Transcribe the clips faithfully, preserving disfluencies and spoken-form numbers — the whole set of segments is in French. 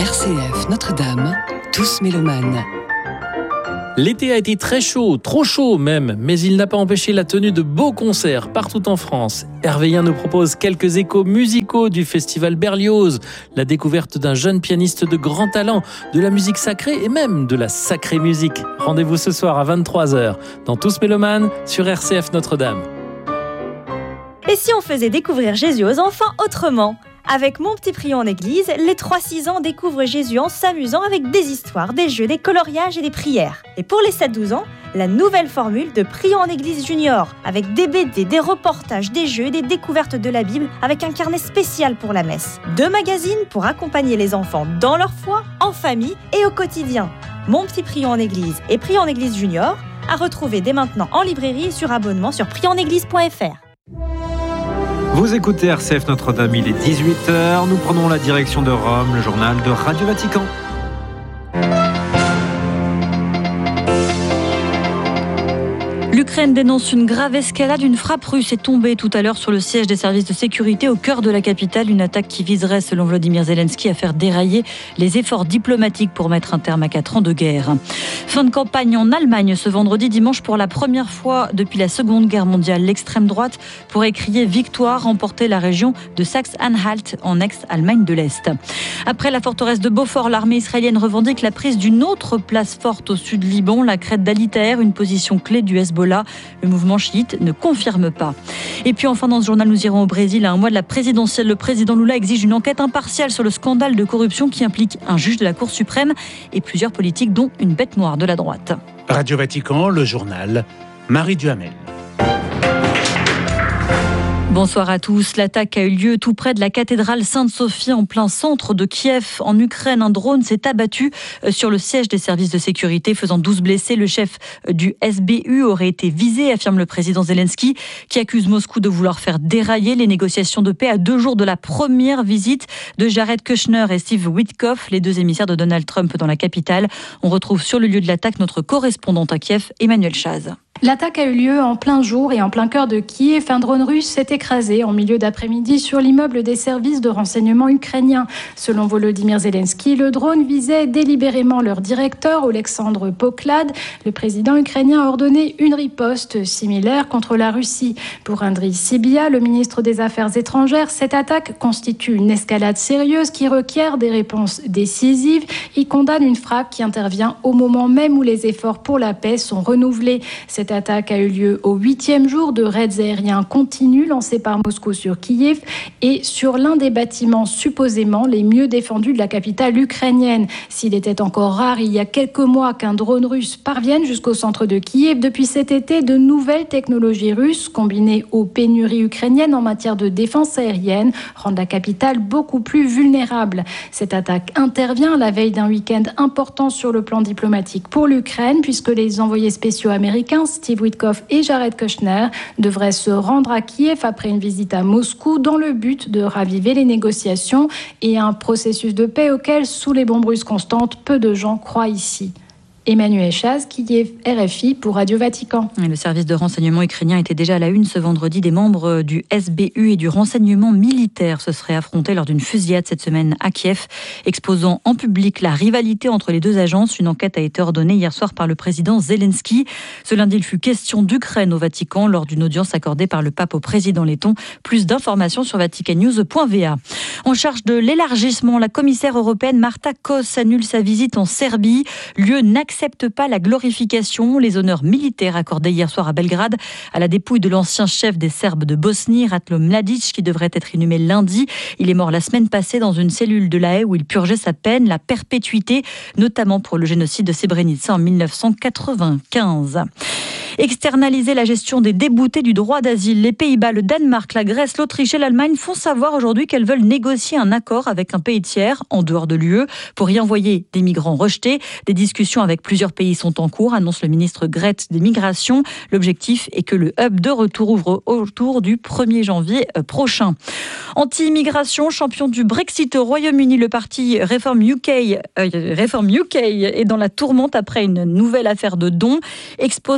R C F Notre-Dame, tous mélomanes. L'été a été très chaud, trop chaud même, mais il n'a pas empêché la tenue de beaux concerts partout en France. Hervé Yen nous propose quelques échos musicaux du festival Berlioz, la découverte d'un jeune pianiste de grand talent, de la musique sacrée et même de la sacrée musique. Rendez-vous ce soir à vingt-trois heures dans Tous mélomanes sur R C F Notre-Dame. Et si on faisait découvrir Jésus aux enfants autrement ? Avec Mon Petit Prion en Église, les trois six ans découvrent Jésus en s'amusant avec des histoires, des jeux, des coloriages et des prières. Et pour les sept douze ans, la nouvelle formule de Prion en Église Junior, avec des B D, des reportages, des jeux et des découvertes de la Bible, avec un carnet spécial pour la messe. Deux magazines pour accompagner les enfants dans leur foi, en famille et au quotidien. Mon Petit Prion en Église et Prion en Église Junior, à retrouver dès maintenant en librairie et sur abonnement sur prion en église point f r. Vous écoutez R C F Notre-Dame, il est dix-huit heures. Nous prenons la direction de Rome, le journal de Radio Vatican. L'Ukraine dénonce une grave escalade. Une frappe russe est tombée tout à l'heure sur le siège des services de sécurité au cœur de la capitale. Une attaque qui viserait, selon Volodymyr Zelensky, à faire dérailler les efforts diplomatiques pour mettre un terme à quatre ans de guerre. Fin de campagne en Allemagne ce vendredi dimanche. Pour la première fois depuis la Seconde Guerre mondiale, l'extrême droite pourrait crier victoire, remporter la région de Saxe-Anhalt en ex-Allemagne de l'Est. Après la forteresse de Beaufort, l'armée israélienne revendique la prise d'une autre place forte au sud Liban, la crête d'Ali Taher, une position clé du Hezbollah. Le mouvement chiite ne confirme pas. Et puis enfin, dans ce journal, nous irons au Brésil. À un mois de la présidentielle, le président Lula exige une enquête impartiale sur le scandale de corruption qui implique un juge de la Cour suprême et plusieurs politiques, dont une bête noire de la droite. Radio Vatican, le journal, Marie Duhamel. Bonsoir à tous. L'attaque a eu lieu tout près de la cathédrale Sainte-Sophie, en plein centre de Kiev, en Ukraine. Un drone s'est abattu sur le siège des services de sécurité, faisant douze blessés. Le chef du S B U aurait été visé, affirme le président Zelensky, qui accuse Moscou de vouloir faire dérailler les négociations de paix à deux jours de la première visite de Jared Kushner et Steve Witkoff, les deux émissaires de Donald Trump dans la capitale. On retrouve sur le lieu de l'attaque notre correspondante à Kiev, Emmanuel Chaz. L'attaque a eu lieu en plein jour et en plein cœur de Kiev. Un drone russe s'est écrasé en milieu d'après-midi sur l'immeuble des services de renseignement ukrainiens. Selon Volodymyr Zelensky, le drone visait délibérément leur directeur, Oleksandr Poklad. Le président ukrainien a ordonné une riposte similaire contre la Russie. Pour Andriy Sybiha, le ministre des Affaires étrangères, cette attaque constitue une escalade sérieuse qui requiert des réponses décisives. Il condamne une frappe qui intervient au moment même où les efforts pour la paix sont renouvelés. Cette attaque a eu lieu au huitième jour de raids aériens continus lancés par Moscou sur Kiev et sur l'un des bâtiments supposément les mieux défendus de la capitale ukrainienne. S'il était encore rare il y a quelques mois qu'un drone russe parvienne jusqu'au centre de Kiev, depuis cet été, de nouvelles technologies russes combinées aux pénuries ukrainiennes en matière de défense aérienne rendent la capitale beaucoup plus vulnérable. Cette attaque intervient à la veille d'un week-end important sur le plan diplomatique pour l'Ukraine, puisque les envoyés spéciaux américains Steve Witkoff et Jared Kushner devraient se rendre à Kiev après une visite à Moscou dans le but de raviver les négociations et un processus de paix auquel, sous les bombes russes constantes, peu de gens croient ici. Emmanuel Chaz, Kiev, R F I pour Radio Vatican. Le service de renseignement ukrainien était déjà à la une ce vendredi. Des membres du S B U et du renseignement militaire se seraient affrontés lors d'une fusillade cette semaine à Kiev, exposant en public la rivalité entre les deux agences. Une enquête a été ordonnée hier soir par le président Zelensky. Ce lundi, il fut question d'Ukraine au Vatican lors d'une audience accordée par le pape au président letton. Plus d'informations sur vaticannews point v a. En charge de l'élargissement, la commissaire européenne Marta Kos annule sa visite en Serbie. Lieu n'accepte pas la glorification. Les honneurs militaires accordés hier soir à Belgrade à la dépouille de l'ancien chef des Serbes de Bosnie, Ratko Mladic, qui devrait être inhumé lundi. Il est mort la semaine passée dans une cellule de La Haye où il purgeait sa peine, la perpétuité, notamment pour le génocide de Srebrenica en dix-neuf cent quatre-vingt-quinze. Externaliser la gestion des déboutés du droit d'asile. Les Pays-Bas, le Danemark, la Grèce, l'Autriche et l'Allemagne font savoir aujourd'hui qu'elles veulent négocier un accord avec un pays tiers en dehors de l'U E pour y envoyer des migrants rejetés. Des discussions avec plusieurs pays sont en cours, annonce le ministre grec des Migrations. L'objectif est que le hub de retour ouvre autour du premier janvier prochain. Anti-immigration, champion du Brexit au Royaume-Uni, le parti Reform U K, euh, Reform U K est dans la tourmente après une nouvelle affaire de dons. Exposé dans un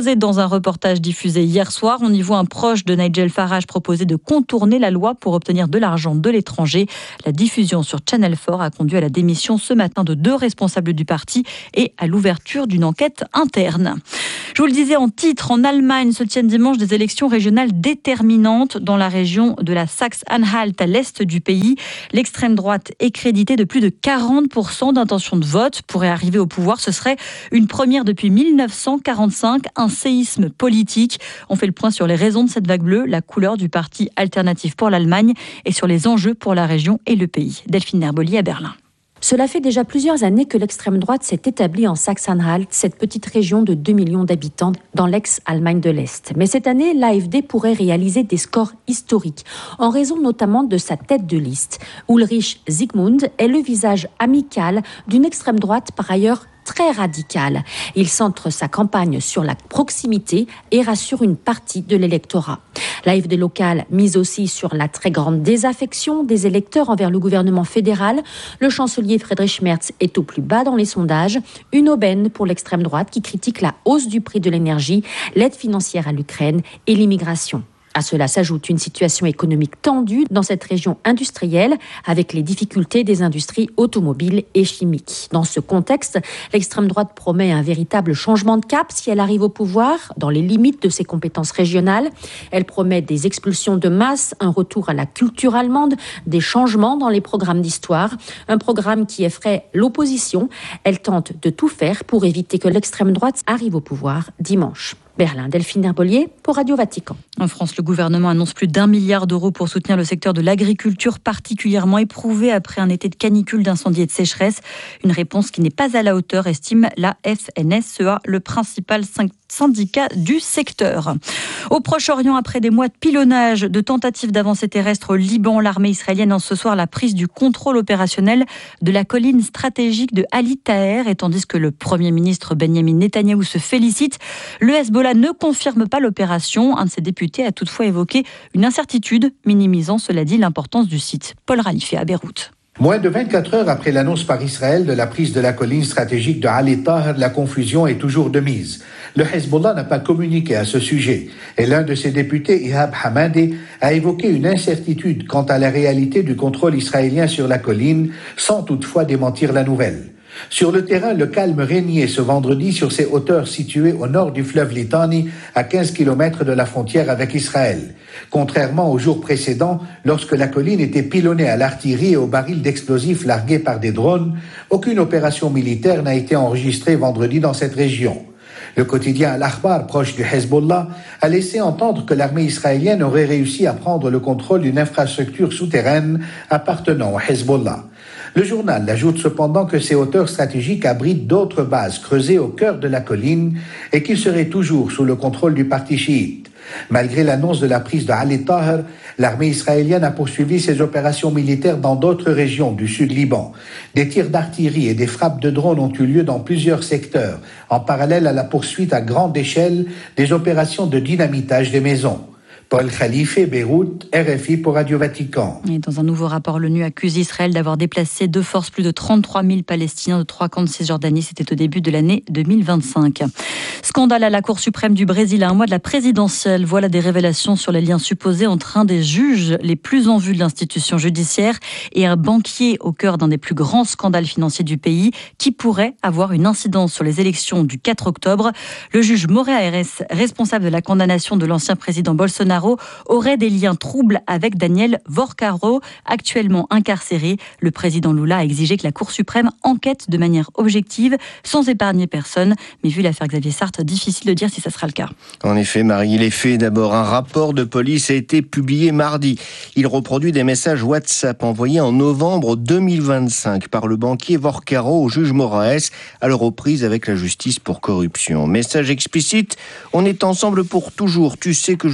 un reportage diffusé hier soir, on y voit un proche de Nigel Farage proposer de contourner la loi pour obtenir de l'argent de l'étranger. La diffusion sur Channel quatre a conduit à la démission ce matin de deux responsables du parti et à l'ouverture d'une enquête interne. Je vous le disais en titre, en Allemagne se tiennent dimanche des élections régionales déterminantes dans la région de la Saxe-Anhalt à l'est du pays. L'extrême droite est créditée de plus de quarante pour cent d'intention de vote. Pourrait arriver au pouvoir, ce serait une première depuis mille neuf cent quarante-cinq, un séisme politique. On fait le point sur les raisons de cette vague bleue, la couleur du parti Alternative pour l'Allemagne et sur les enjeux pour la région et le pays. Delphine Herboli à Berlin. Cela fait déjà plusieurs années que l'extrême droite s'est établie en Saxe-Anhalt, cette petite région de deux millions d'habitants dans l'ex-Allemagne de l'Est. Mais cette année, l'A F D pourrait réaliser des scores historiques, en raison notamment de sa tête de liste. Ulrich Zygmunt est le visage amical d'une extrême droite par ailleurs très radical. Il centre sa campagne sur la proximité et rassure une partie de l'électorat. L'A F D locale mise aussi sur la très grande désaffection des électeurs envers le gouvernement fédéral. Le chancelier Friedrich Merz est au plus bas dans les sondages. Une aubaine pour l'extrême droite qui critique la hausse du prix de l'énergie, l'aide financière à l'Ukraine et l'immigration. À cela s'ajoute une situation économique tendue dans cette région industrielle avec les difficultés des industries automobiles et chimiques. Dans ce contexte, l'extrême droite promet un véritable changement de cap si elle arrive au pouvoir, dans les limites de ses compétences régionales. Elle promet des expulsions de masse, un retour à la culture allemande, des changements dans les programmes d'histoire, un programme qui effraie l'opposition. Elle tente de tout faire pour éviter que l'extrême droite arrive au pouvoir dimanche. Berlin, Delphine Herbolier pour Radio Vatican. En France, le gouvernement annonce plus d'un milliard d'euros pour soutenir le secteur de l'agriculture particulièrement éprouvé après un été de canicule, d'incendie et de sécheresse. Une réponse qui n'est pas à la hauteur, estime la F N S E A, le principal syndicat du secteur. Au Proche-Orient, après des mois de pilonnage, de tentatives d'avancée terrestre au Liban, l'armée israélienne annonce ce soir la prise du contrôle opérationnel de la colline stratégique de Ali Taher. Et tandis que le Premier ministre Benyamin Netanyahou se félicite, le Hezbollah ne confirme pas l'opération. Un de ses députés a toutefois évoqué une incertitude, minimisant, cela dit, l'importance du site. Paul Ralifé à Beyrouth. Moins de vingt-quatre heures après l'annonce par Israël de la prise de la colline stratégique de Ali Taher, la confusion est toujours de mise. Le Hezbollah n'a pas communiqué à ce sujet et l'un de ses députés, Ihab Hamadi, a évoqué une incertitude quant à la réalité du contrôle israélien sur la colline, sans toutefois démentir la nouvelle. Sur le terrain, le calme régnait ce vendredi sur ces hauteurs situées au nord du fleuve Litani, à quinze kilomètres de la frontière avec Israël. Contrairement aux jours précédents, lorsque la colline était pilonnée à l'artillerie et aux barils d'explosifs largués par des drones, aucune opération militaire n'a été enregistrée vendredi dans cette région. Le quotidien Al-Akhbar, proche du Hezbollah, a laissé entendre que l'armée israélienne aurait réussi à prendre le contrôle d'une infrastructure souterraine appartenant au Hezbollah. Le journal ajoute cependant que ces hauteurs stratégiques abritent d'autres bases creusées au cœur de la colline et qu'ils seraient toujours sous le contrôle du parti chiite. Malgré l'annonce de la prise de Ali Taher, l'armée israélienne a poursuivi ses opérations militaires dans d'autres régions du sud Liban. Des tirs d'artillerie et des frappes de drones ont eu lieu dans plusieurs secteurs, en parallèle à la poursuite à grande échelle des opérations de dynamitage des maisons. Paul Khalife, Beyrouth, R F I pour Radio Vatican. Et dans un nouveau rapport, l'ONU accuse Israël d'avoir déplacé de force plus de trente-trois mille Palestiniens de trois camps de Cisjordanie. C'était au début de l'année deux mille vingt-cinq. Scandale à la Cour suprême du Brésil à un mois de la présidentielle. Voilà des révélations sur les liens supposés entre un des juges les plus en vue de l'institution judiciaire et un banquier au cœur d'un des plus grands scandales financiers du pays qui pourrait avoir une incidence sur les élections du quatre octobre. Le juge Moreira Ayres, responsable de la condamnation de l'ancien président Bolsonaro, aurait des liens troubles avec Daniel Vorcaro, actuellement incarcéré. Le président Lula a exigé que la Cour suprême enquête de manière objective, sans épargner personne. Mais vu l'affaire Xavier Sartre, difficile de dire si ça sera le cas. En effet, Marie, les faits, d'abord, un rapport de police a été publié mardi. Il reproduit des messages WhatsApp envoyés en novembre deux mille vingt-cinq par le banquier Vorcaro au juge Moraes, à leur reprise avec la justice pour corruption. Message explicite: on est ensemble pour toujours. Tu sais que je te suis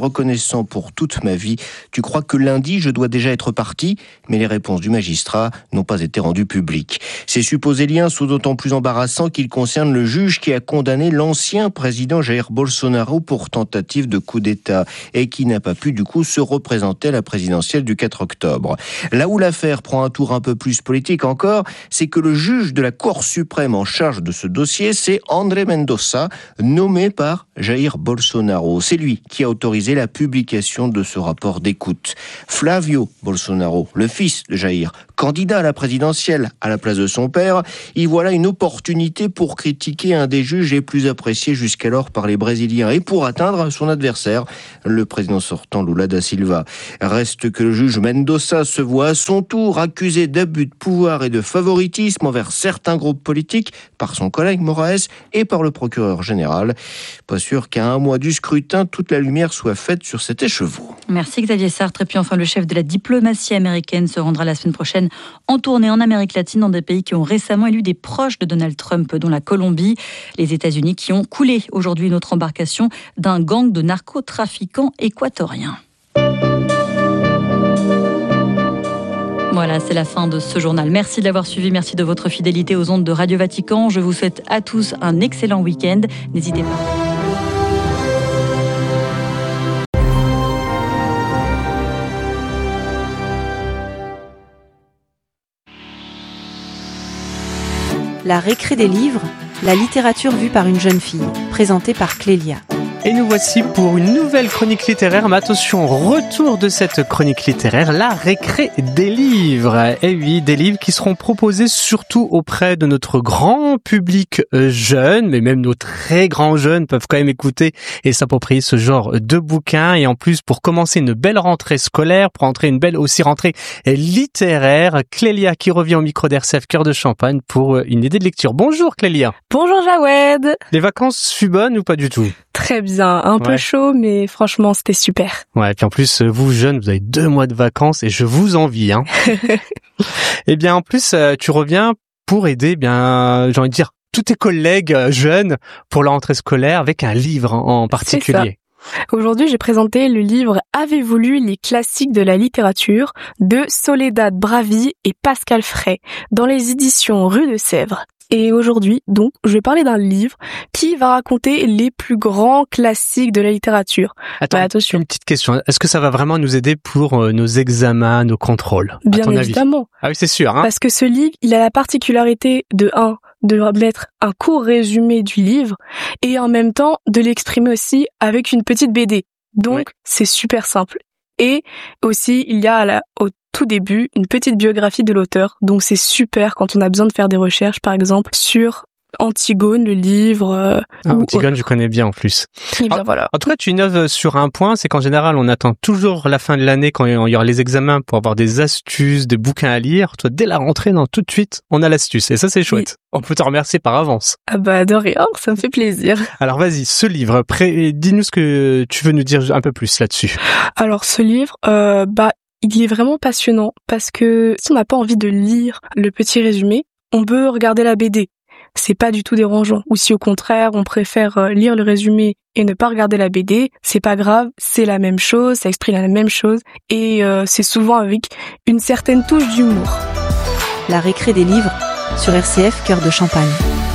reconnaissant pour toute ma vie. Tu crois que lundi, je dois déjà être parti ? Mais les réponses du magistrat n'ont pas été rendues publiques. Ces supposés liens sont d'autant plus embarrassants qu'ils concernent le juge qui a condamné l'ancien président Jair Bolsonaro pour tentative de coup d'État et qui n'a pas pu du coup se représenter à la présidentielle du quatre octobre. Là où l'affaire prend un tour un peu plus politique encore, c'est que le juge de la Cour suprême en charge de ce dossier, c'est André Mendonça, nommé par Jair Bolsonaro. C'est lui qui a autorisé la publication de ce rapport d'écoute. Flávio Bolsonaro, le fils de Jair, candidat à la présidentielle à la place de son père, y voilà une opportunité pour critiquer un des juges les plus appréciés jusqu'alors par les Brésiliens et pour atteindre son adversaire, le président sortant Lula da Silva. Reste que le juge Mendonça se voit à son tour accusé d'abus de pouvoir et de favoritisme envers certains groupes politiques par son collègue Moraes et par le procureur général. Pas sûr qu'à un mois du scrutin, toute la lumière soit faite sur cet écheveau. Merci Xavier Sartre. Et puis enfin, le chef de la diplomatie américaine se rendra la semaine prochaine en tournée en Amérique latine dans des pays qui ont récemment élu des proches de Donald Trump, dont la Colombie, les États-Unis qui ont coulé aujourd'hui une autre embarcation d'un gang de narcotrafiquants équatoriens. Voilà, c'est la fin de ce journal. Merci de l'avoir suivi, merci de votre fidélité aux ondes de Radio Vatican. Je vous souhaite à tous un excellent week-end. N'hésitez pas. La récré des livres, la littérature vue par une jeune fille, présentée par Clélia. Et nous voici pour une nouvelle chronique littéraire. Mais attention, retour de cette chronique littéraire, la récré des livres. Et oui, des livres qui seront proposés surtout auprès de notre grand public jeune, mais même nos très grands jeunes peuvent quand même écouter et s'approprier ce genre de bouquins. Et en plus, pour commencer une belle rentrée scolaire, pour entrer une belle aussi rentrée littéraire, Clélia qui revient au micro d'R C F Cœur de Champagne pour une idée de lecture. Bonjour Clélia. Bonjour Jawed. Les vacances fut bonnes ou pas du tout ? Très bien, un peu ouais. chaud, mais franchement, c'était super. Ouais, et puis en plus, vous jeunes, vous avez deux mois de vacances et je vous envie. Hein. Et bien en plus, tu reviens pour aider, eh bien, j'ai envie de dire, tous tes collègues jeunes pour la rentrée scolaire avec un livre en particulier. C'est ça. Aujourd'hui, j'ai présenté le livre « Avez-vous lu les classiques de la littérature » de Soledad Bravi et Pascal Fray dans les éditions Rue de Sèvres. Et aujourd'hui, donc, je vais parler d'un livre qui va raconter les plus grands classiques de la littérature. Attends, bah, attention. Une petite question. Est-ce que ça va vraiment nous aider pour euh, nos examens, nos contrôles ? Bien évidemment. Avis? Ah oui, c'est sûr. Hein. Parce que ce livre, il a la particularité de un, de mettre un court résumé du livre et en même temps de l'exprimer aussi avec une petite B D. Donc, ouais. C'est super simple. Et aussi, il y a à la, au tout début une petite biographie de l'auteur. Donc c'est super quand on a besoin de faire des recherches, par exemple, sur Antigone, le livre. Euh, ah, Antigone, ou... je connais bien en plus. Et bien, en, voilà. en tout cas, tu innoves sur un point, c'est qu'en général, on attend toujours la fin de l'année quand il y aura les examens pour avoir des astuces, des bouquins à lire. Toi, dès la rentrée, non, tout de suite, on a l'astuce. Et ça, c'est chouette. Oui. On peut te remercier par avance. Ah bah de rien, ça me fait plaisir. Alors vas-y, ce livre, pré... dis-nous ce que tu veux nous dire un peu plus là-dessus. Alors ce livre, euh, bah il est vraiment passionnant parce que si on n'a pas envie de lire le petit résumé, on peut regarder la B D. C'est pas du tout dérangeant. Ou si au contraire, on préfère lire le résumé et ne pas regarder la B D, c'est pas grave, c'est la même chose, ça exprime la même chose et euh, c'est souvent avec une certaine touche d'humour. La récré des livres sur R C F Cœur de Champagne.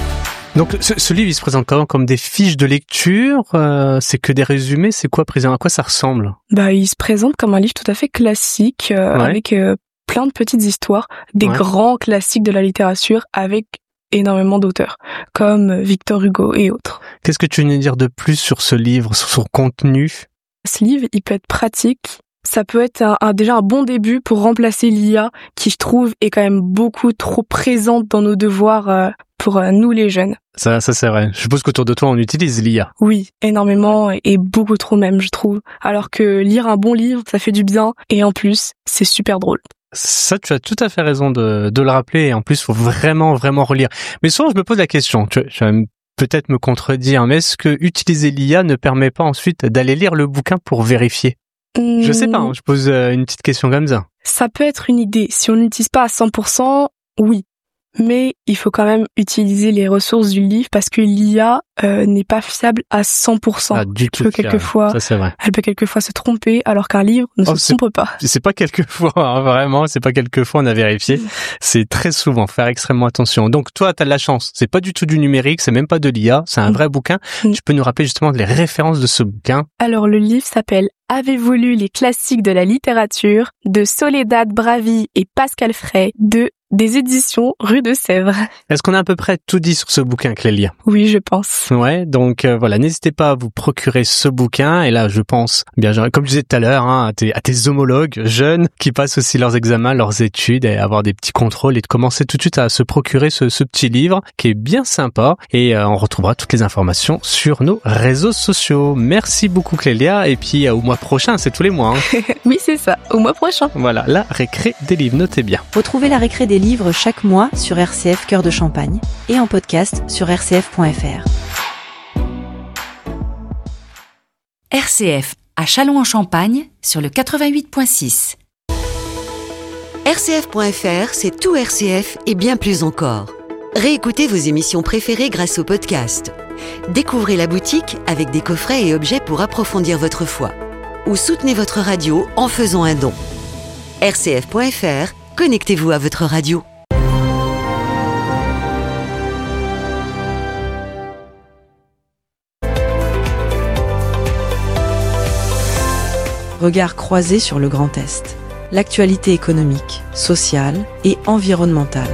Donc ce, ce livre, il se présente comment ? Comme des fiches de lecture, euh, c'est que des résumés, c'est quoi présent ? À quoi ça ressemble ? Bah, il se présente comme un livre tout à fait classique, euh, ouais. avec euh, plein de petites histoires, des ouais. grands classiques de la littérature, avec énormément d'auteurs, comme Victor Hugo et autres. Qu'est-ce que tu veux nous dire de plus sur ce livre, sur son contenu ? Ce livre, il peut être pratique. Ça peut être un, un, déjà un bon début pour remplacer l'I A, qui je trouve est quand même beaucoup trop présente dans nos devoirs euh, pour euh, nous les jeunes. Ça, ça c'est vrai. Je suppose qu'autour de toi, on utilise l'I A. Oui, énormément et beaucoup trop même, je trouve. Alors que lire un bon livre, ça fait du bien et en plus, c'est super drôle. Ça, tu as tout à fait raison de, de le rappeler et en plus, il faut vraiment, vraiment relire. Mais souvent, je me pose la question, tu, tu vas peut-être me contredire, mais est-ce que utiliser l'I A ne permet pas ensuite d'aller lire le bouquin pour vérifier ? Mmh. Je sais pas, hein, je pose une petite question comme ça. Ça peut être une idée. Si on n'utilise pas à cent pour cent, oui. mais il faut quand même utiliser les ressources du livre parce que l'I A euh, n'est pas fiable à cent pour cent. Ah, du tout peut fiable. quelquefois, Ça, c'est vrai. Elle peut quelquefois se tromper, alors qu'un livre ne Oh, se trompe pas. C'est pas quelquefois, hein, vraiment, c'est pas quelquefois, on a vérifié. C'est très souvent, faire extrêmement attention. Donc toi, t'as de la chance. C'est pas du tout du numérique, c'est même pas de l'I A, c'est un vrai bouquin. Mm. Tu peux nous rappeler justement les références de ce bouquin? Alors le livre s'appelle « Avez-vous lu les classiques de la littérature » de Soledad Bravi et Pascal Frey de des éditions Rue de Sèvres. Est-ce qu'on a à peu près tout dit sur ce bouquin, Clélia? Oui, je pense. Ouais, donc euh, voilà, n'hésitez pas à vous procurer ce bouquin. Et là, je pense, bien, comme je disais tout à l'heure, hein, à, tes, à tes homologues jeunes qui passent aussi leurs examens, leurs études, et avoir des petits contrôles et de commencer tout de suite à se procurer ce, ce petit livre qui est bien sympa. Et euh, on retrouvera toutes les informations sur nos réseaux sociaux. Merci beaucoup, Clélia. Et puis euh, au mois prochain, c'est tous les mois. Hein. Oui, c'est ça, au mois prochain. Voilà, la récré des livres, notez bien. Retrouvez la récré des livres chaque mois sur R C F Cœur de Champagne et en podcast sur r c f point f r. R C F à Châlons-en-Champagne sur le quatre-vingt-huit point six. R C F point F R, c'est tout R C F et bien plus encore. Réécoutez vos émissions préférées grâce au podcast. Découvrez la boutique avec des coffrets et objets pour approfondir votre foi. Ou soutenez votre radio en faisant un don. R C F point F R, connectez-vous à votre radio. Regard croisé sur le Grand Est. L'actualité économique, sociale et environnementale.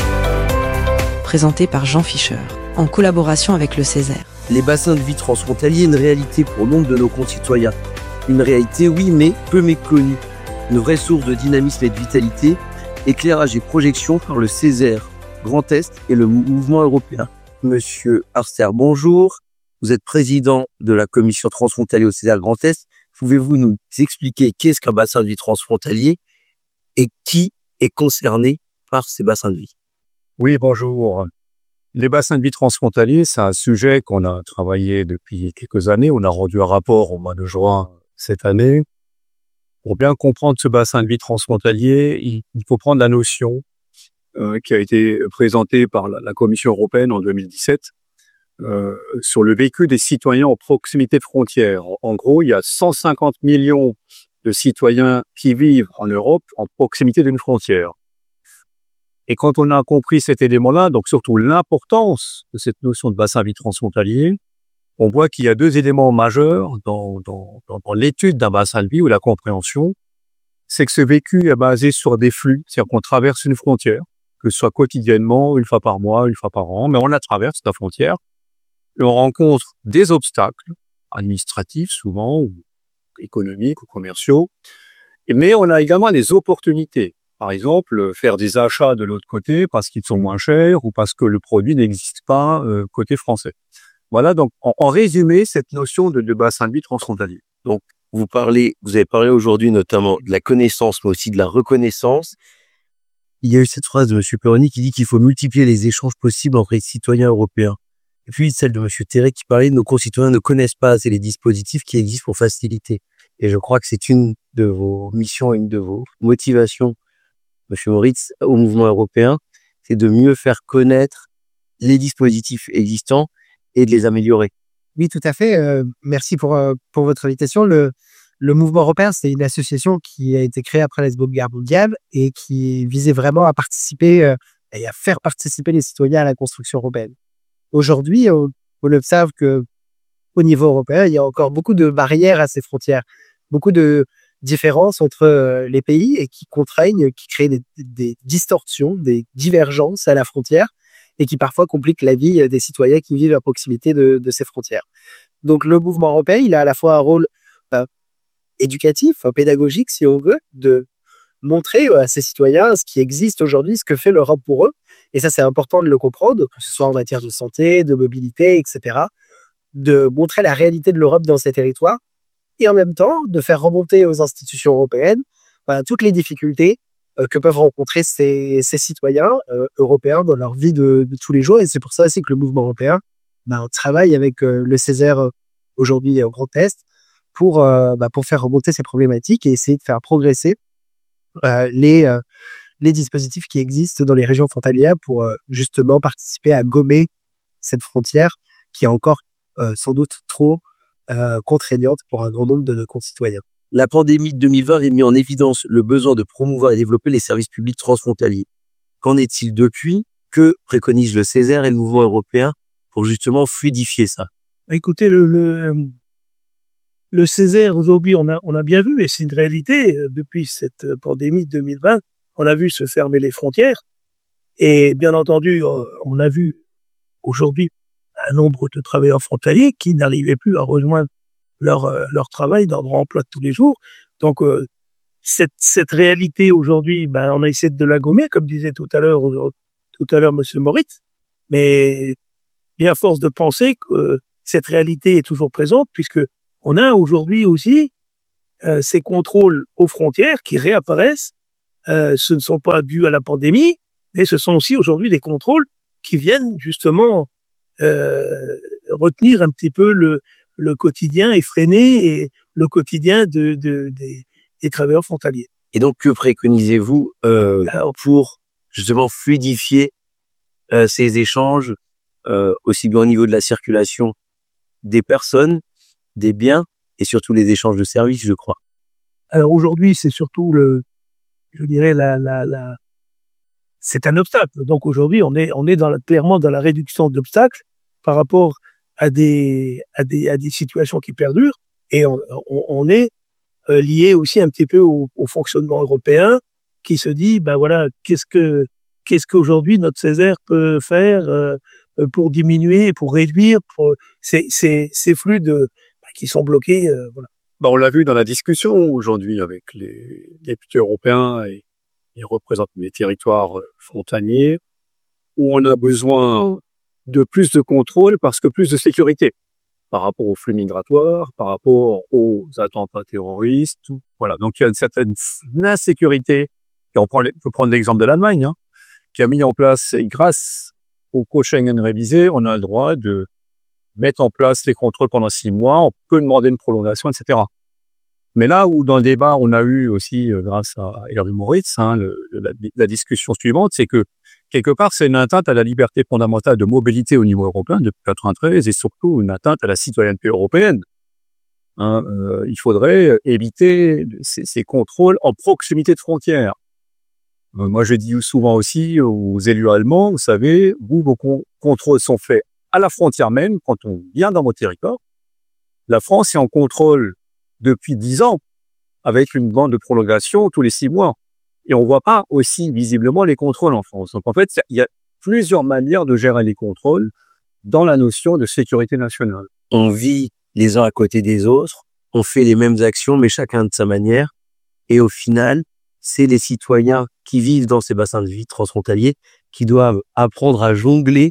Présenté par Jean Fischer, en collaboration avec le Césaire. Les bassins de vie transfrontaliers, une réalité pour nombre de nos concitoyens. Une réalité, oui, mais peu méconnue. Une vraie source de dynamisme et de vitalité. Éclairage et projection par le Césaire, Grand Est et le mouvement européen. Monsieur Arster, bonjour. Vous êtes président de la commission transfrontalière au Césaire Grand Est. Pouvez-vous nous expliquer qu'est-ce qu'un bassin de vie transfrontalier et qui est concerné par ces bassins de vie? Oui, bonjour. Les bassins de vie transfrontaliers, c'est un sujet qu'on a travaillé depuis quelques années. On a rendu un rapport au mois de juin cette année. Pour bien comprendre ce bassin de vie transfrontalier, il, il faut prendre la notion euh, qui a été présentée par la, la Commission européenne en deux mille dix-sept. Euh, sur le vécu des citoyens en proximité de frontières. En, en gros, il y a cent cinquante millions de citoyens qui vivent en Europe en proximité d'une frontière. Et quand on a compris cet élément-là, donc surtout l'importance de cette notion de bassin de vie transfrontalier, on voit qu'il y a deux éléments majeurs dans, dans, dans, dans l'étude d'un bassin de vie ou la compréhension. C'est que ce vécu est basé sur des flux, c'est-à-dire qu'on traverse une frontière, que ce soit quotidiennement, une fois par mois, une fois par an, mais on la traverse, la frontière. Et on rencontre des obstacles administratifs souvent, ou économiques ou commerciaux, mais on a également des opportunités. Par exemple, faire des achats de l'autre côté parce qu'ils sont moins chers ou parce que le produit n'existe pas euh, côté français. Voilà, donc en, en résumé, cette notion de, de bassin de vie transfrontalier. Donc, vous parlez, vous avez parlé aujourd'hui notamment de la connaissance, mais aussi de la reconnaissance. Il y a eu cette phrase de M. Perroni qui dit qu'il faut multiplier les échanges possibles entre les citoyens européens. Et puis celle de M. Terret qui parlait de nos concitoyens ne connaissent pas assez les dispositifs qui existent pour faciliter. Et je crois que c'est une de vos missions, une de vos motivations, M. Moritz, au mouvement européen, c'est de mieux faire connaître les dispositifs existants et de les améliorer. Oui, tout à fait. Euh, merci pour, euh, pour votre invitation. Le, le mouvement européen, c'est une association qui a été créée après la Seconde Guerre mondiale et qui visait vraiment à participer euh, et à faire participer les citoyens à la construction européenne. Aujourd'hui, on, on observe que au niveau européen, il y a encore beaucoup de barrières à ces frontières, beaucoup de différences entre les pays et qui contraignent, qui créent des, des distorsions, des divergences à la frontière et qui parfois compliquent la vie des citoyens qui vivent à proximité de, de ces frontières. Donc le mouvement européen, il a à la fois un rôle euh, éducatif, pédagogique si on veut, de montrer à ces citoyens ce qui existe aujourd'hui, ce que fait l'Europe pour eux. Et ça, c'est important de le comprendre, que ce soit en matière de santé, de mobilité, et cetera. De montrer la réalité de l'Europe dans ces territoires et en même temps de faire remonter aux institutions européennes voilà, toutes les difficultés euh, que peuvent rencontrer ces, ces citoyens euh, européens dans leur vie de, de tous les jours. Et c'est pour ça aussi que le mouvement européen bah, travaille avec euh, le Césaire euh, aujourd'hui au Grand Est pour, euh, bah, pour faire remonter ces problématiques et essayer de faire progresser euh, les, euh, les dispositifs qui existent dans les régions frontalières pour euh, justement participer à gommer cette frontière qui est encore euh, sans doute trop euh, contraignante pour un grand nombre de nos concitoyens. La pandémie de deux mille vingt a mis en évidence le besoin de promouvoir et développer les services publics transfrontaliers. Qu'en est-il depuis? Que préconise le Césaire et le mouvement européen pour justement fluidifier ça? Écoutez, le, le, le Césaire, aujourd'hui, on a, on a bien vu, et c'est une réalité, depuis cette pandémie de deux mille vingt, on a vu se fermer les frontières. Et bien entendu, on a vu aujourd'hui un nombre de travailleurs frontaliers qui n'arrivaient plus à rejoindre leur, leur travail dans leur emploi de tous les jours. Donc, euh, cette, cette réalité aujourd'hui, ben, on a essayé de la gommer, comme disait tout à l'heure, tout à l'heure Monsieur Moritz. Mais, bien à force de penser que euh, cette réalité est toujours présente, puisque on a aujourd'hui aussi euh, ces contrôles aux frontières qui réapparaissent. Euh, ce ne sont pas dus à la pandémie, mais ce sont aussi aujourd'hui des contrôles qui viennent justement euh, retenir un petit peu le, le quotidien et freiner et le quotidien de, de, des, des travailleurs frontaliers. Et donc, que préconisez-vous euh, pour justement fluidifier euh, ces échanges, euh, aussi bien au niveau de la circulation des personnes, des biens et surtout les échanges de services, je crois? Alors aujourd'hui, c'est surtout le, je dirais la, la, la, c'est un obstacle. Donc aujourd'hui, on est, on est dans la, clairement dans la réduction d'obstacles par rapport à des, à des, à des situations qui perdurent, et on, on, on est euh, lié aussi un petit peu au, au fonctionnement européen qui se dit, ben voilà, qu'est-ce que, qu'est-ce qu'aujourd'hui notre Césaire peut faire euh, pour diminuer, pour réduire, pour ces, ces, ces flux de, ben, qui sont bloqués, euh, voilà. Bah, on l'a vu dans la discussion aujourd'hui avec les députés européens et ils représentent les territoires frontaliers où on a besoin de plus de contrôle parce que plus de sécurité par rapport aux flux migratoires, par rapport aux attentats terroristes. Tout. Voilà. Donc, il y a une certaine insécurité. Et on, prend, on peut prendre l'exemple de l'Allemagne, hein, qui a mis en place, et grâce au Code Schengen révisé, on a le droit de mettre en place les contrôles pendant six mois, on peut demander une prolongation, et cetera. Mais là où dans le débat, on a eu aussi, euh, grâce à Hervé Moritz, hein, le, la, la discussion suivante, c'est que quelque part, c'est une atteinte à la liberté fondamentale de mobilité au niveau européen depuis quatre-vingt-treize et surtout une atteinte à la citoyenneté européenne. Hein, euh, il faudrait éviter ces, ces contrôles en proximité de frontières. Euh, moi, je dis souvent aussi aux élus allemands, vous savez, vous, vos con- contrôles sont faits à la frontière même, quand on vient dans votre territoire. La France est en contrôle depuis dix ans, avec une bande de prolongation tous les six mois. Et on voit pas aussi visiblement les contrôles en France. Donc, en fait, il y a plusieurs manières de gérer les contrôles dans la notion de sécurité nationale. On vit les uns à côté des autres, on fait les mêmes actions, mais chacun de sa manière. Et au final, c'est les citoyens qui vivent dans ces bassins de vie transfrontaliers qui doivent apprendre à jongler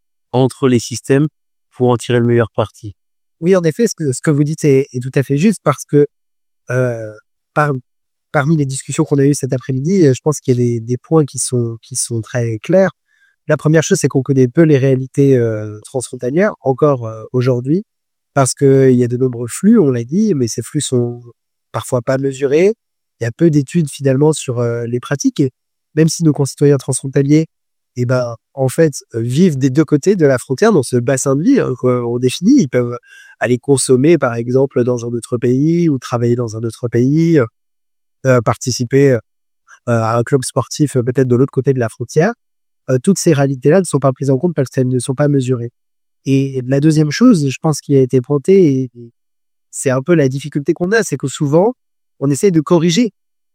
entre les systèmes pour en tirer le meilleur parti. Oui, en effet, ce que, ce que vous dites est, est tout à fait juste parce que euh, par, parmi les discussions qu'on a eues cet après-midi, je pense qu'il y a des, des points qui sont, qui sont très clairs. La première chose, c'est qu'on connaît peu les réalités euh, transfrontalières, encore euh, aujourd'hui, parce qu'il y a de nombreux flux, on l'a dit, mais ces flux sont parfois pas mesurés. Il y a peu d'études finalement sur euh, les pratiques. Et même si nos concitoyens transfrontaliers, eh ben, en fait, euh, vivent des deux côtés de la frontière dans ce bassin de vie hein, qu'on définit. Ils peuvent aller consommer, par exemple, dans un autre pays ou travailler dans un autre pays, euh, participer euh, à un club sportif euh, peut-être de l'autre côté de la frontière. Euh, toutes ces réalités-là ne sont pas prises en compte parce qu'elles ne sont pas mesurées. Et la deuxième chose, je pense, qui a été pointée, et c'est un peu la difficulté qu'on a, c'est que souvent, on essaie de corriger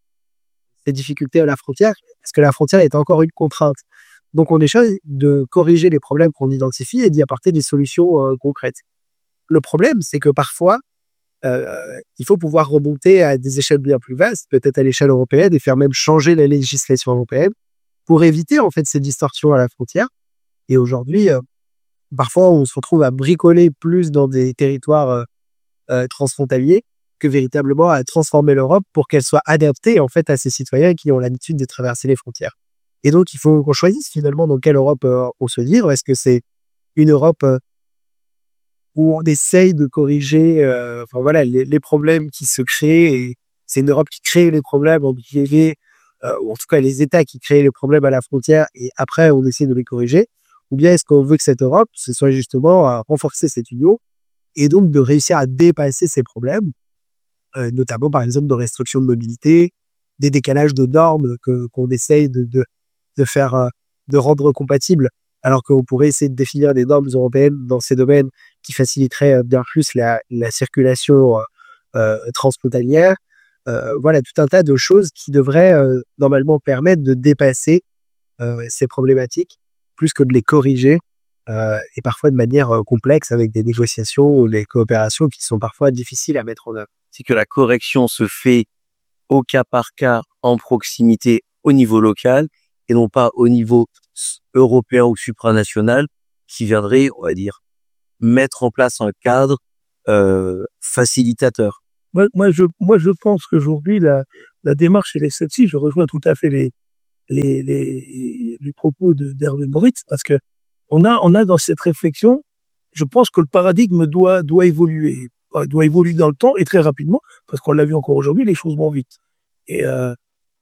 ces difficultés à la frontière parce que la frontière est encore une contrainte. Donc, on essaie de corriger les problèmes qu'on identifie et d'y apporter des solutions euh, concrètes. Le problème, c'est que parfois, euh, il faut pouvoir remonter à des échelles bien plus vastes, peut-être à l'échelle européenne, et faire même changer la législation européenne pour éviter en fait ces distorsions à la frontière. Et aujourd'hui, euh, parfois, on se retrouve à bricoler plus dans des territoires euh, euh, transfrontaliers que véritablement à transformer l'Europe pour qu'elle soit adaptée en fait à ces citoyens qui ont l'habitude de traverser les frontières. Et donc, il faut qu'on choisisse finalement dans quelle Europe euh, on se vire. Est-ce que c'est une Europe euh, où on essaye de corriger euh, enfin, voilà, les, les problèmes qui se créent et c'est une Europe qui crée les problèmes, en guillemets, euh, ou en tout cas les États qui créaient les problèmes à la frontière et après on essaie de les corriger, ou bien est-ce qu'on veut que cette Europe, ce soit justement à renforcer cette union et donc de réussir à dépasser ces problèmes, euh, notamment par exemple de restrictions de mobilité, des décalages de normes que, qu'on essaye de, de, de faire, euh, de rendre compatibles, alors qu'on pourrait essayer de définir des normes européennes dans ces domaines qui faciliteraient bien plus la, la circulation euh, transfrontalière. Euh, voilà, tout un tas de choses qui devraient euh, normalement permettre de dépasser euh, ces problématiques, plus que de les corriger, euh, et parfois de manière euh, complexe avec des négociations ou des coopérations qui sont parfois difficiles à mettre en œuvre. C'est que la correction se fait au cas par cas, en proximité, au niveau local, et non pas au niveau européen ou supranational, qui viendrait, on va dire, mettre en place un cadre euh, facilitateur. Moi, moi, je, moi, je pense qu'aujourd'hui, la, la démarche, elle est celle-ci. Je rejoins tout à fait les, les, les, les propos de, d'Hervé Moritz, parce que on a, on a dans cette réflexion, je pense que le paradigme doit, doit évoluer, doit évoluer dans le temps et très rapidement, parce qu'on l'a vu encore aujourd'hui, les choses vont vite. Et, euh,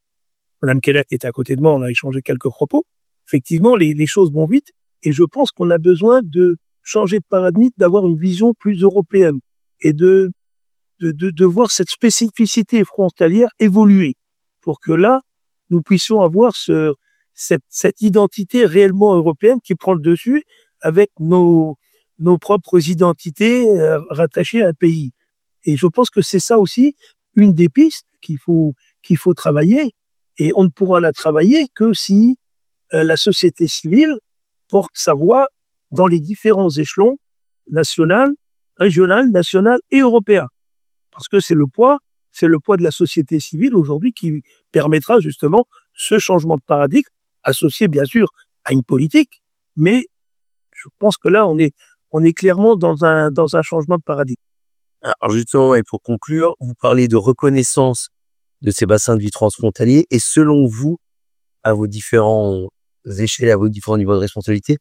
Mme Keller qui était à côté de moi, on a échangé quelques propos. Effectivement, les, les choses vont vite, et je pense qu'on a besoin de changer de paradigme, d'avoir une vision plus européenne, et de, de, de, de voir cette spécificité frontalière évoluer, pour que là, nous puissions avoir ce, cette, cette identité réellement européenne qui prend le dessus avec nos, nos propres identités euh, rattachées à un pays. Et je pense que c'est ça aussi une des pistes qu'il faut, qu'il faut travailler. Et on ne pourra la travailler que si euh, la société civile porte sa voix dans les différents échelons national, régional, national et européen. Parce que c'est le poids, c'est le poids de la société civile aujourd'hui qui permettra justement ce changement de paradigme, associé bien sûr à une politique, mais je pense que là on est, on est clairement dans un, dans un changement de paradigme. Alors justement, et pour conclure, vous parlez de reconnaissance de ces bassins de vie transfrontaliers, et selon vous, à vos différents échelles, à vos différents niveaux de responsabilité,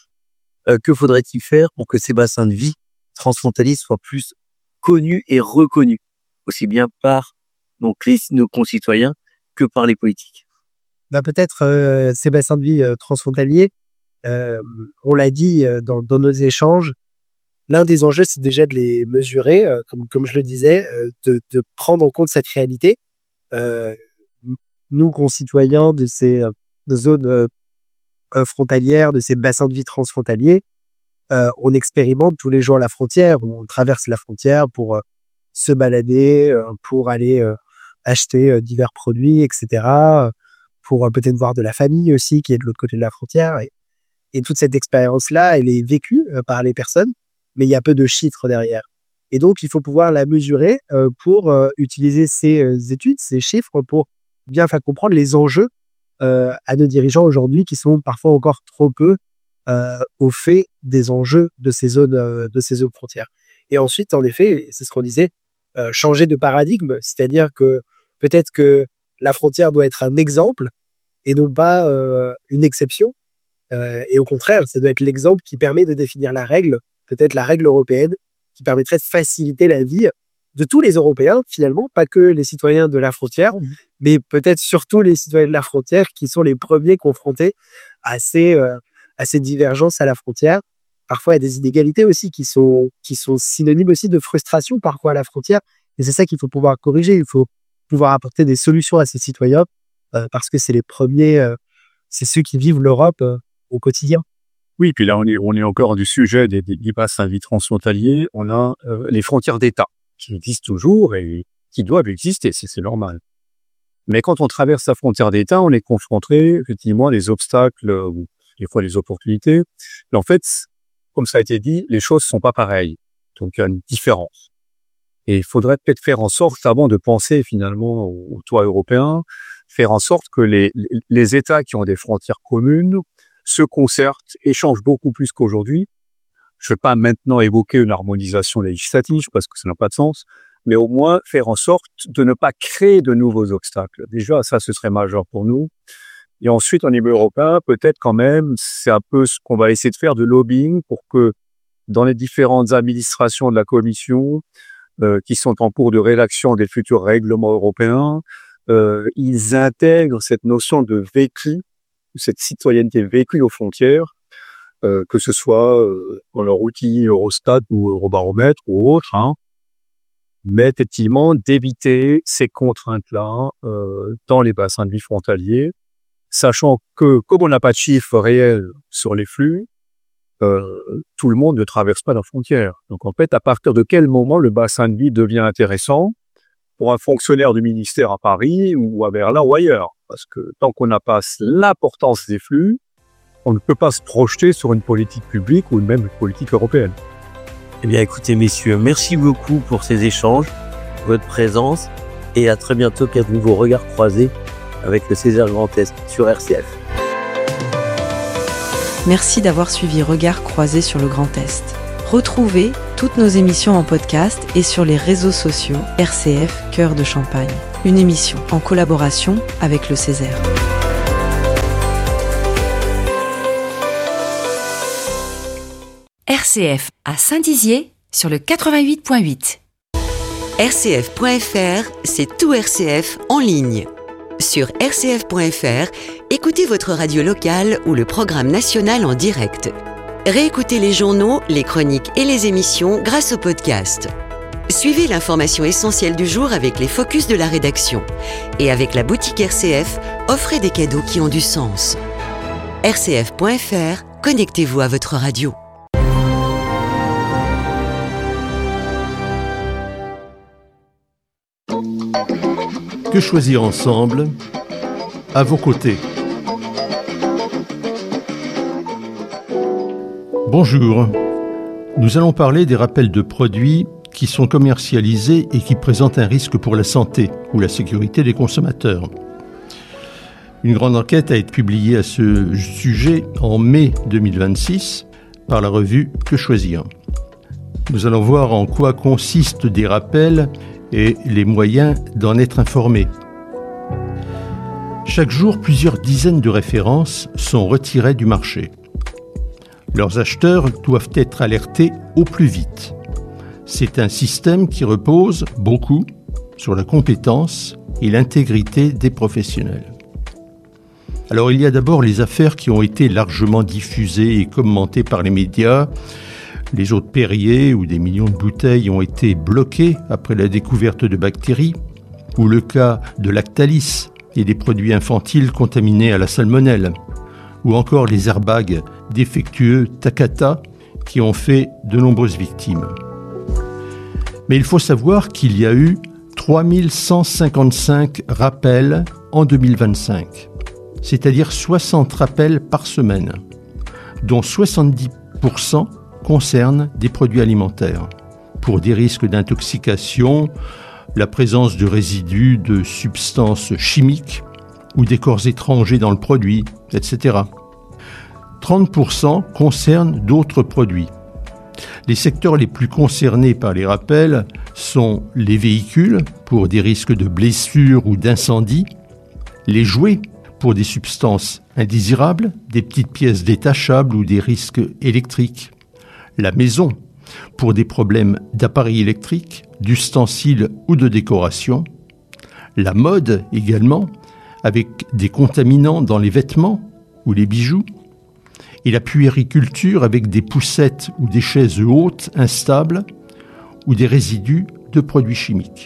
euh, que faudrait-il faire pour que ces bassins de vie transfrontaliers soient plus connus et reconnus, aussi bien par donc les, nos concitoyens que par les politiques? Bah peut-être euh, ces bassins de vie euh, transfrontaliers, euh, on l'a dit euh, dans, dans nos échanges, l'un des enjeux, c'est déjà de les mesurer, euh, comme, comme je le disais, euh, de, de prendre en compte cette réalité. Euh, nous, concitoyens de ces euh, de zones euh, frontalières, de ces bassins de vie transfrontaliers, euh, on expérimente tous les jours la frontière, on traverse la frontière pour euh, se balader, euh, pour aller euh, acheter euh, divers produits, et cetera, pour euh, peut-être voir de la famille aussi qui est de l'autre côté de la frontière. Et, et toute cette expérience-là, elle est vécue euh, par les personnes, mais il y a peu de chiffres derrière. Et donc, il faut pouvoir la mesurer euh, pour euh, utiliser ces euh, études, ces chiffres, pour bien faire comprendre les enjeux euh, à nos dirigeants aujourd'hui qui sont parfois encore trop peu euh, au fait des enjeux de ces zones, euh, de ces zones frontières. Et ensuite, en effet, c'est ce qu'on disait, euh, changer de paradigme, c'est-à-dire que peut-être que la frontière doit être un exemple et non pas euh, une exception. Euh, et au contraire, ça doit être l'exemple qui permet de définir la règle, peut-être la règle européenne, qui permettrait de faciliter la vie de tous les Européens, finalement, pas que les citoyens de la frontière, mmh. mais peut-être surtout les citoyens de la frontière qui sont les premiers confrontés à ces, euh, à ces divergences à la frontière. Parfois, il y a des inégalités aussi qui sont, qui sont synonymes aussi de frustration parfois à la frontière. Et c'est ça qu'il faut pouvoir corriger. Il faut pouvoir apporter des solutions à ces citoyens euh, parce que c'est les premiers, euh, c'est ceux qui vivent l'Europe euh, au quotidien. Oui, puis là, on est, on est encore du sujet des, des, des bassins de vie transfrontaliers. On a euh, les frontières d'État qui existent toujours et qui doivent exister, c'est, c'est normal. Mais quand on traverse la frontière d'État, on est confronté effectivement à des obstacles euh, ou des fois des opportunités. Mais en fait, comme ça a été dit, les choses sont pas pareilles. Donc, il y a une différence. Et il faudrait peut-être faire en sorte, avant de penser finalement au, au toit européen, faire en sorte que les, les, les États qui ont des frontières communes se concertent, échangent beaucoup plus qu'aujourd'hui. Je ne vais pas maintenant évoquer une harmonisation législative parce que ça n'a pas de sens, mais au moins faire en sorte de ne pas créer de nouveaux obstacles. Déjà, ça, ce serait majeur pour nous. Et ensuite, au niveau européen, peut-être quand même, c'est un peu ce qu'on va essayer de faire de lobbying pour que dans les différentes administrations de la Commission, euh, qui sont en cours de rédaction des futurs règlements européens, euh, ils intègrent cette notion de vécu, cette citoyenneté vécue aux frontières, euh, que ce soit euh, dans leur outil Eurostat ou Eurobaromètre ou autre, hein, mais effectivement d'éviter ces contraintes-là euh, dans les bassins de vie frontaliers, sachant que comme on n'a pas de chiffres réels sur les flux, euh, tout le monde ne traverse pas la frontière. Donc en fait, à partir de quel moment le bassin de vie devient intéressant pour un fonctionnaire du ministère à Paris ou à Berlin ou ailleurs? Parce que tant qu'on n'a pas l'importance des flux, on ne peut pas se projeter sur une politique publique ou même une politique européenne. Eh bien, écoutez, messieurs, merci beaucoup pour ces échanges, votre présence, et à très bientôt qu'à nouveau Regards croisés avec le Césaire Grand Est sur R C F. Merci d'avoir suivi Regards croisés sur le Grand Est. Retrouvez toutes nos émissions en podcast et sur les réseaux sociaux R C F Cœur de Champagne. Une émission en collaboration avec le Césaire. R C F à Saint-Dizier sur le quatre-vingt-huit virgule huit. R C F point F R, c'est tout R C F en ligne. Sur R C F point F R, écoutez votre radio locale ou le programme national en direct. Réécoutez les journaux, les chroniques et les émissions grâce au podcast. Suivez l'information essentielle du jour avec les focus de la rédaction. Et avec la boutique R C F, offrez des cadeaux qui ont du sens. R C F point F R, connectez-vous à votre radio. Que choisir ensemble, à vos côtés. Bonjour, nous allons parler des rappels de produits qui sont commercialisés et qui présentent un risque pour la santé ou la sécurité des consommateurs. Une grande enquête a été publiée à ce sujet en mai deux mille vingt-six par la revue Que choisir. Nous allons voir en quoi consistent des rappels et les moyens d'en être informés. Chaque jour, plusieurs dizaines de références sont retirées du marché. Leurs acheteurs doivent être alertés au plus vite. C'est un système qui repose beaucoup sur la compétence et l'intégrité des professionnels. Alors il y a d'abord les affaires qui ont été largement diffusées et commentées par les médias. Les eaux de Perrier où des millions de bouteilles ont été bloquées après la découverte de bactéries, ou le cas de Lactalis et des produits infantiles contaminés à la salmonelle, ou encore les airbags défectueux Takata qui ont fait de nombreuses victimes. Mais il faut savoir qu'il y a eu trois mille cent cinquante-cinq rappels en deux mille vingt-cinq, c'est-à-dire soixante rappels par semaine, dont soixante-dix pour cent concernent des produits alimentaires, pour des risques d'intoxication, la présence de résidus de substances chimiques ou des corps étrangers dans le produit, et cetera. trente pour cent concernent d'autres produits. Les secteurs les plus concernés par les rappels sont les véhicules, pour des risques de blessures ou d'incendie, les jouets, pour des substances indésirables, des petites pièces détachables ou des risques électriques, la maison, pour des problèmes d'appareils électriques, d'ustensiles ou de décoration, la mode également, avec des contaminants dans les vêtements ou les bijoux, et la puériculture avec des poussettes ou des chaises hautes instables ou des résidus de produits chimiques.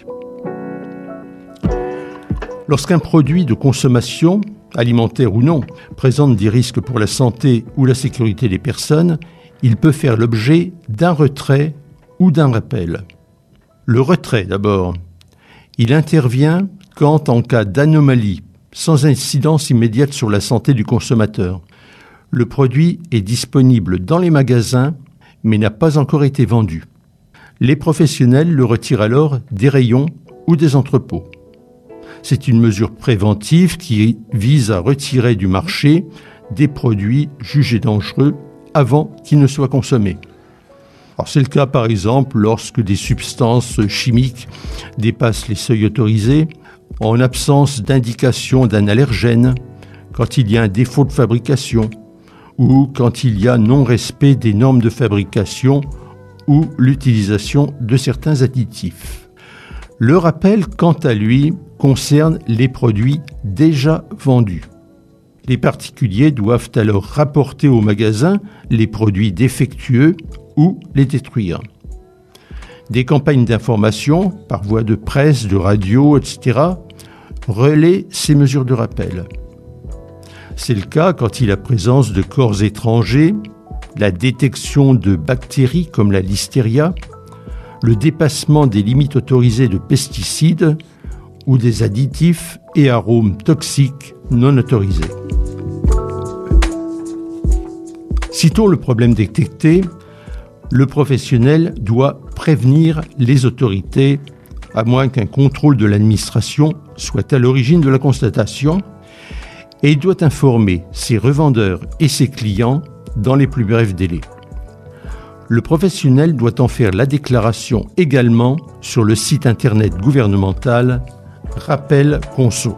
Lorsqu'un produit de consommation, alimentaire ou non, présente des risques pour la santé ou la sécurité des personnes, il peut faire l'objet d'un retrait ou d'un rappel. Le retrait d'abord. Il intervient quand, en cas d'anomalie, sans incidence immédiate sur la santé du consommateur, le produit est disponible dans les magasins mais n'a pas encore été vendu. Les professionnels le retirent alors des rayons ou des entrepôts. C'est une mesure préventive qui vise à retirer du marché des produits jugés dangereux avant qu'ils ne soient consommés. Alors c'est le cas par exemple lorsque des substances chimiques dépassent les seuils autorisés, en absence d'indication d'un allergène, quand il y a un défaut de fabrication ou quand il y a non-respect des normes de fabrication ou l'utilisation de certains additifs. Le rappel, quant à lui, concerne les produits déjà vendus. Les particuliers doivent alors rapporter au magasin les produits défectueux ou les détruire. Des campagnes d'information, par voie de presse, de radio, et cetera, relaient ces mesures de rappel. C'est le cas quand il y a la présence de corps étrangers, la détection de bactéries comme la listeria, le dépassement des limites autorisées de pesticides ou des additifs et arômes toxiques non autorisés. Sitôt le problème détecté, le professionnel doit prévenir les autorités, à moins qu'un contrôle de l'administration soit à l'origine de la constatation, et il doit informer ses revendeurs et ses clients dans les plus brefs délais. Le professionnel doit en faire la déclaration également sur le site internet gouvernemental Rappel Conso.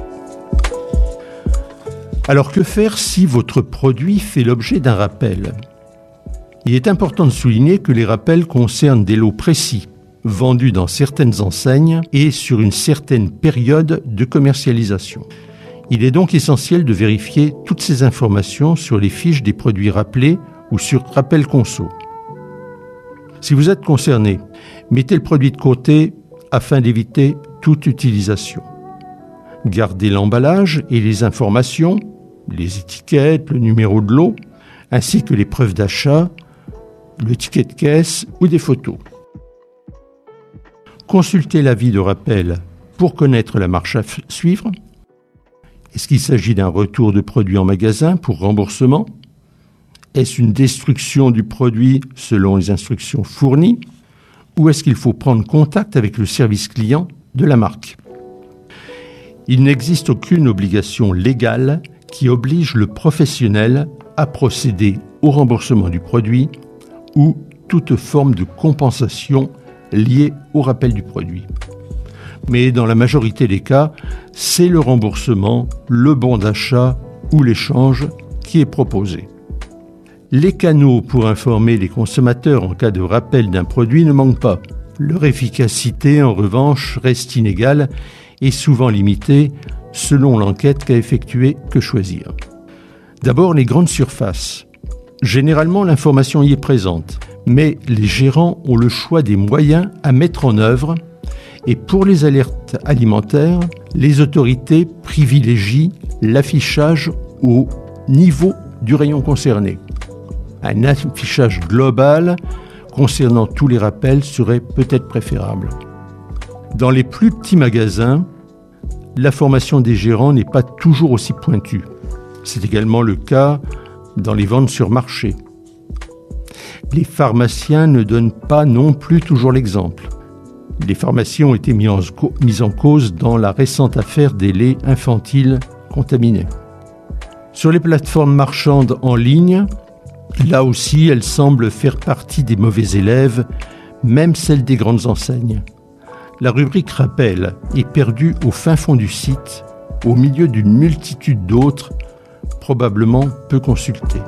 Alors que faire si votre produit fait l'objet d'un rappel ? Il est important de souligner que les rappels concernent des lots précis, vendus dans certaines enseignes et sur une certaine période de commercialisation. Il est donc essentiel de vérifier toutes ces informations sur les fiches des produits rappelés ou sur Rappel Conso. Si vous êtes concerné, mettez le produit de côté afin d'éviter toute utilisation. Gardez l'emballage et les informations, les étiquettes, le numéro de lot, ainsi que les preuves d'achat, le ticket de caisse ou des photos. Consultez l'avis de rappel pour connaître la marche à suivre. Est-ce qu'il s'agit d'un retour de produit en magasin pour remboursement ? Est-ce une destruction du produit selon les instructions fournies ? Ou est-ce qu'il faut prendre contact avec le service client de la marque ? Il n'existe aucune obligation légale qui oblige le professionnel à procéder au remboursement du produit ou toute forme de compensation liée au rappel du produit. Mais dans la majorité des cas, c'est le remboursement, le bon d'achat ou l'échange qui est proposé. Les canaux pour informer les consommateurs en cas de rappel d'un produit ne manquent pas. Leur efficacité, en revanche, reste inégale et souvent limitée selon l'enquête qu'a effectuée Que Choisir. D'abord, les grandes surfaces. Généralement, l'information y est présente, mais les gérants ont le choix des moyens à mettre en œuvre. Et pour les alertes alimentaires, les autorités privilégient l'affichage au niveau du rayon concerné. Un affichage global concernant tous les rappels serait peut-être préférable. Dans les plus petits magasins, la formation des gérants n'est pas toujours aussi pointue. C'est également le cas dans les ventes sur marché. Les pharmaciens ne donnent pas non plus toujours l'exemple. Les pharmacies ont été mis en, mis en cause dans la récente affaire des laits infantiles contaminés. Sur les plateformes marchandes en ligne, là aussi, elles semblent faire partie des mauvais élèves, même celles des grandes enseignes. La rubrique rappel est perdue au fin fond du site, au milieu d'une multitude d'autres, probablement peu consultées.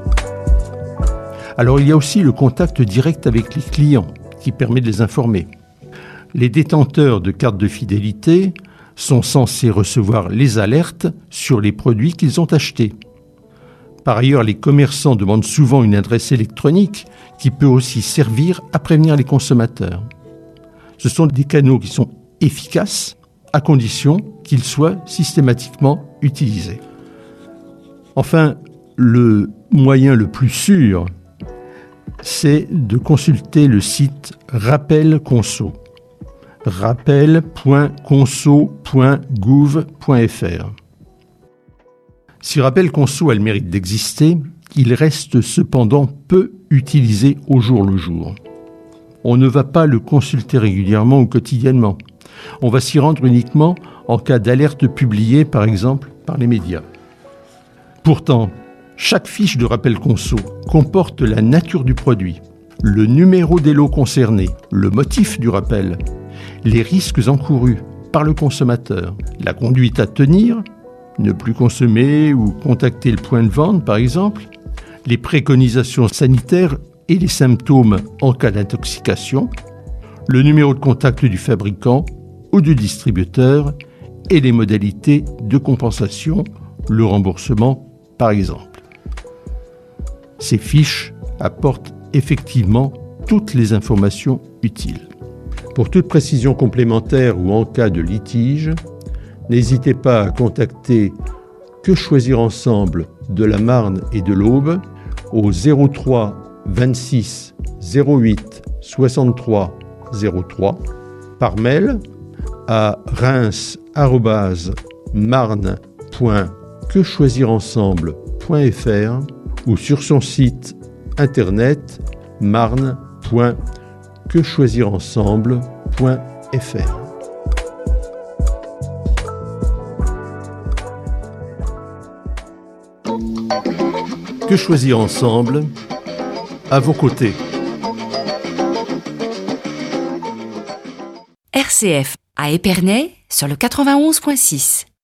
Alors il y a aussi le contact direct avec les clients, qui permet de les informer. Les détenteurs de cartes de fidélité sont censés recevoir les alertes sur les produits qu'ils ont achetés. Par ailleurs, les commerçants demandent souvent une adresse électronique qui peut aussi servir à prévenir les consommateurs. Ce sont des canaux qui sont efficaces à condition qu'ils soient systématiquement utilisés. Enfin, le moyen le plus sûr, c'est de consulter le site Rappel Conso. rappel point conso point gouv point f r. Si Rappel Conso a le mérite d'exister, il reste cependant peu utilisé au jour le jour. On ne va pas le consulter régulièrement ou quotidiennement. On va s'y rendre uniquement en cas d'alerte publiée, par exemple, par les médias. Pourtant, chaque fiche de Rappel Conso comporte la nature du produit, le numéro des lots concernés, le motif du rappel, les risques encourus par le consommateur, la conduite à tenir, ne plus consommer ou contacter le point de vente par exemple, les préconisations sanitaires et les symptômes en cas d'intoxication, le numéro de contact du fabricant ou du distributeur et les modalités de compensation, le remboursement par exemple. Ces fiches apportent effectivement toutes les informations utiles. Pour toute précision complémentaire ou en cas de litige, n'hésitez pas à contacter Que choisir ensemble de la Marne et de l'Aube au zéro trois vingt-six zéro huit soixante-trois zéro trois, par mail à reims arobase marne point que choisir ensemble point f r ou sur son site internet marne point que choisir ensemble point f r. Que choisir ensemble, à vos côtés. R C F à Épernay sur le quatre-vingt-onze virgule six.